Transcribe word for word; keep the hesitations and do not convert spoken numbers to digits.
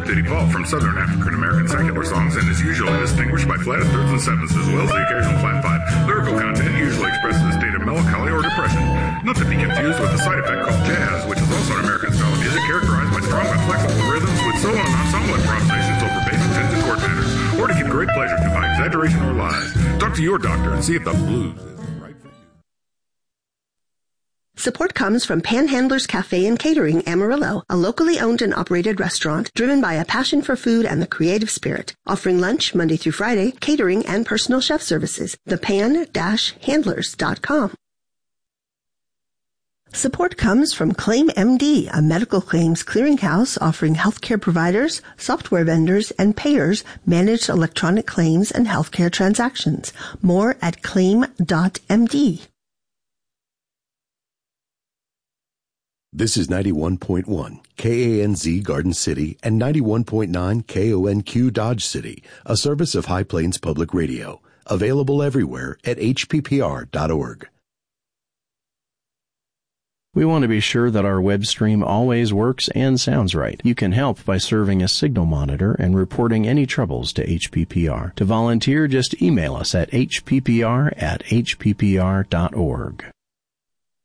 music that evolved from Southern African American secular songs and is usually distinguished by flat thirds and sevenths as well as the occasional flat five. Lyrical content usually expresses a state of melancholy or depression, not to be confused with the side effect called jazz, which is also an American style of music characterized by strong and flexible rhythms with solo and ensemble improvisations over basic tense and chord matters, or to give great pleasure to by exaggeration or lies. Talk to your doctor and see if the blues is right for you. Support comes from Panhandlers Cafe and Catering, Amarillo, a locally owned and operated restaurant driven by a passion for food and the creative spirit, offering lunch Monday through Friday, catering, and personal chef services. the pan dash handlers dot com. Support comes from Claim M D, a medical claims clearinghouse offering healthcare providers, software vendors, and payers managed electronic claims and healthcare transactions. More at claim dot m d. This is ninety-one point one K A N Z Garden City and ninety-one point nine K O N Q Dodge City, a service of High Plains Public Radio. Available everywhere at h p p r dot org. We want to be sure that our web stream always works and sounds right. You can help by serving a signal monitor and reporting any troubles to H P P R. To volunteer, just email us at h p p r at h p p r dot org.